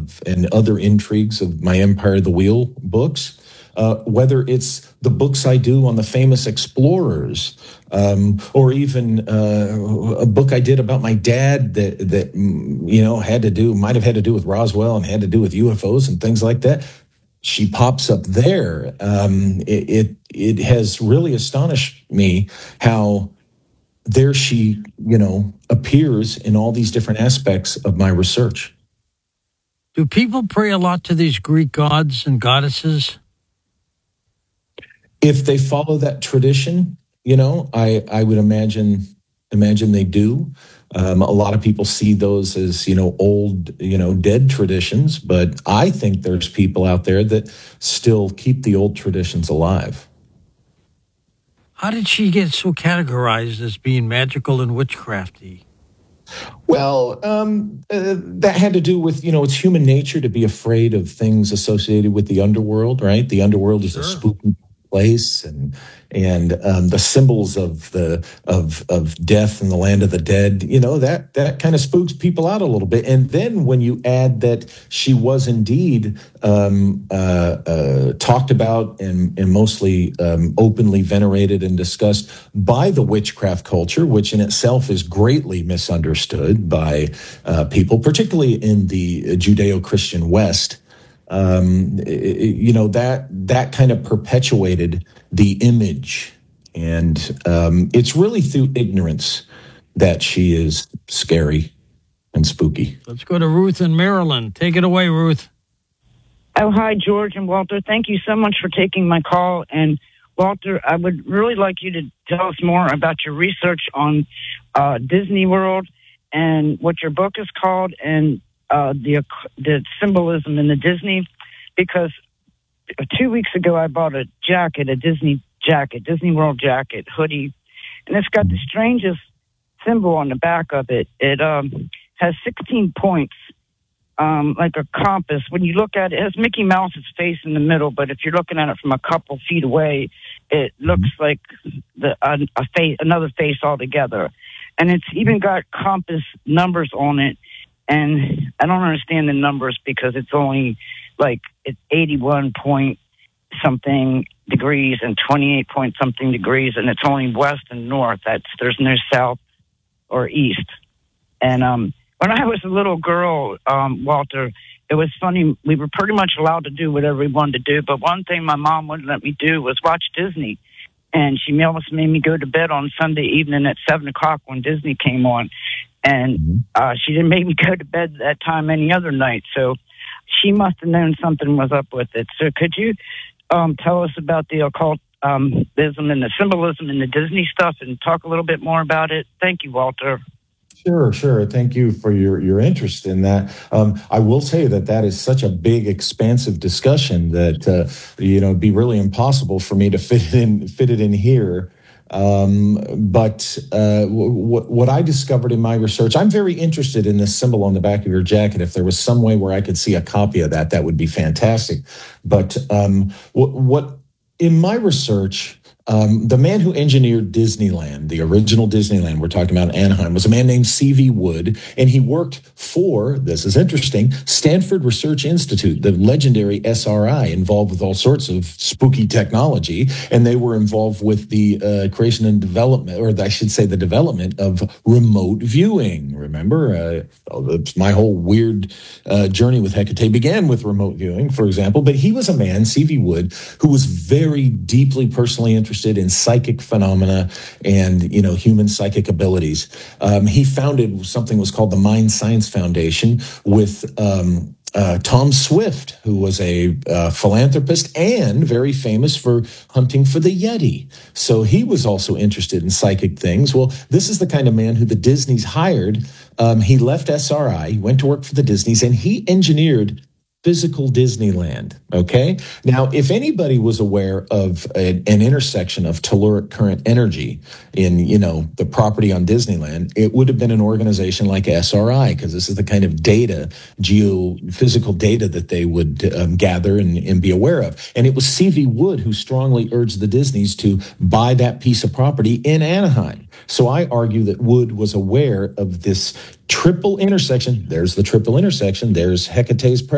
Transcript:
of and other intrigues of my Empire of the Wheel books, whether it's the books I do on the famous explorers, or even a book I did about my dad that might have had to do with Roswell and had to do with UFOs and things like that. She pops up there. It has really astonished me how there she, appears in all these different aspects of my research. Do people pray a lot to these Greek gods and goddesses? If they follow that tradition, I would imagine they do. A lot of people see those as, old, dead traditions, but I think there's people out there that still keep the old traditions alive. How did she get so categorized as being magical and witchcrafty? Well, that had to do with, it's human nature to be afraid of things associated with the underworld, right? The underworld is a spooky place, and the symbols of death and the land of the dead, that kind of spooks people out a little bit. And then when you add that she was indeed talked about and mostly openly venerated and discussed by the witchcraft culture, which in itself is greatly misunderstood by people, particularly in the Judeo-Christian West. That kind of perpetuated the image, and it's really through ignorance that she is scary and spooky. Let's go to Ruth in Maryland. Take it away, Ruth. Oh, hi, George and Walter. Thank you so much for taking my call. And Walter, I would really like you to tell us more about your research on Disney World and what your book is called, and the symbolism in the Disney, because 2 weeks ago I bought a Disney World jacket, hoodie, and it's got the strangest symbol on the back of it. It has 16 points, like a compass. When you look at it, it has Mickey Mouse's face in the middle, but if you're looking at it from a couple feet away, it looks like another face altogether. And it's even got compass numbers on it. And I don't understand the numbers because it's only it's 81 point something degrees and 28 point something degrees, and it's only west and north. There's no south or east. And when I was a little girl, Walter, it was funny. We were pretty much allowed to do whatever we wanted to do, but one thing my mom wouldn't let me do was watch Disney. And she almost made me go to bed on Sunday evening at 7 o'clock when Disney came on. And she didn't make me go to bed that time any other night. So she must have known something was up with it. So could you tell us about the occultism and the symbolism in the Disney stuff and talk a little bit more about it? Thank you, Walter. Sure. Thank you for your interest in that. I will say that is such a big, expansive discussion that it'd be really impossible for me to fit it in here. But what I discovered in my research, I'm very interested in this symbol on the back of your jacket. If there was some way where I could see a copy of that would be fantastic. But what in my research, the man who engineered Disneyland, the original Disneyland we're talking about in Anaheim, was a man named C.V. Wood, and he worked for, this is interesting, Stanford Research Institute, the legendary SRI, involved with all sorts of spooky technology, and they were involved with the creation and development, or I should say the development of remote viewing. Remember, my whole weird journey with Hecate began with remote viewing, for example, but he was a man, C.V. Wood, who was very deeply personally interested in psychic phenomena and human psychic abilities. He founded something was called the Mind Science Foundation with Tom Swift, who was a philanthropist and very famous for hunting for the Yeti. So he was also interested in psychic things. Well, this is the kind of man who the Disneys hired. He left SRI, went to work for the Disneys, and he engineered physical Disneyland. Okay. Now, if anybody was aware of an intersection of telluric current energy in, the property on Disneyland, it would have been an organization like SRI, because this is the kind of data, geophysical data that they would gather and be aware of. And it was C.V. Wood who strongly urged the Disneys to buy that piece of property in Anaheim. So I argue that Wood was aware of this triple intersection. There's the triple intersection. There's Hecate's